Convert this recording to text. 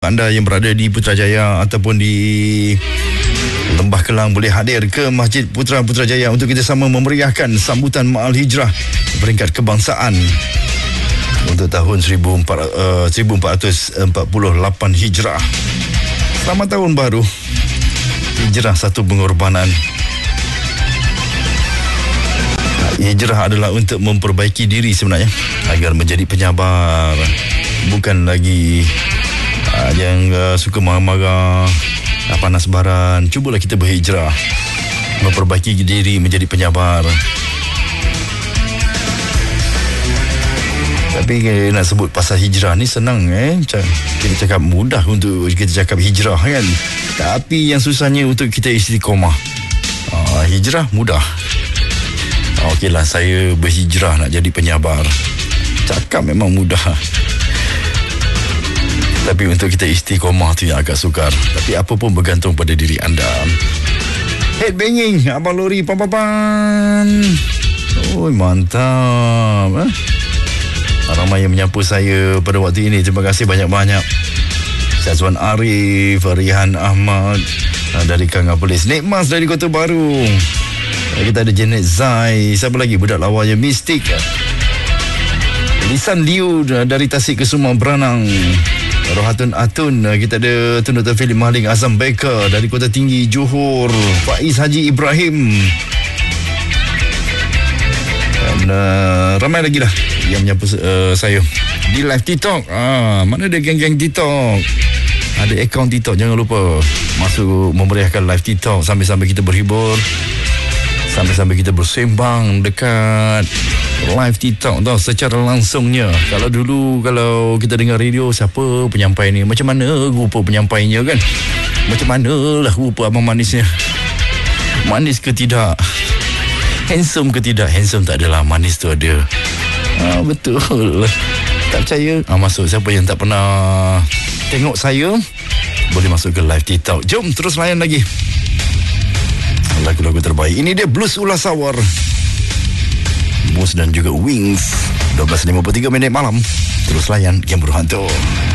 anda yang berada di Putrajaya ataupun di Lembah Kelang boleh hadir ke Masjid Putrajaya untuk kita sama memeriahkan sambutan Ma'al Hijrah peringkat kebangsaan untuk tahun 1448 Hijrah. Selamat tahun baru. Hijrah satu pengorbanan. Hijrah adalah untuk memperbaiki diri sebenarnya agar menjadi penyabar, bukan lagi yang suka marah-marah, panas baran. Cubalah kita berhijrah, memperbaiki diri menjadi penyabar. Tapi nak sebut pasal hijrah ni senang kita cakap mudah untuk kita cakap hijrah kan. Tapi yang susahnya untuk kita istiqomah. Hijrah mudah. Okeylah, saya berhijrah nak jadi penyabar. Cakap memang mudah. Tapi untuk kita istiqomah tu yang agak sukar. Tapi apa pun bergantung pada diri anda. Headbanging, Abang Lori Pampapan. Oh, mantap. Ramai yang menyapa saya pada waktu ini. Terima kasih banyak-banyak. Syazwan Arif, Rihan Ahmad dari Kangapolis, Nek Mas dari Kota Baru. Kita ada Janet Zai. Siapa lagi? Budak lawanya Mistik. Lisan Liu dari Tasik Kesuma Beranang. Rohatun Atun. Kita ada Tun Dr. Philip Maling Azam Baker dari Kota Tinggi Johor. Faiz Haji Ibrahim. Dan ramai lagi lah yang menyapa saya di live TikTok. Mana ada geng-geng TikTok? Ada akaun TikTok, jangan lupa masuk memeriahkan live TikTok sambil-sambil kita berhibur, sambil-sambil kita bersembang dekat live TikTok tau, secara langsungnya. Kalau dulu kalau kita dengar radio, siapa penyampai ni, macam mana rupa penyampainya kan, macam mana lah rupa abang manisnya, manis ke tidak, handsome ke tidak. Handsome tak adalah, manis tu ada. Betul. Tak percaya? Masuk. Siapa yang tak pernah tengok saya, boleh masuk ke live TikTok. Jom terus layan lagi lagu-lagu terbaik. Ini dia Blues Ulas Sawar, Mus dan juga Wings. 12.53 minit malam. Terus layan Game Berhantu.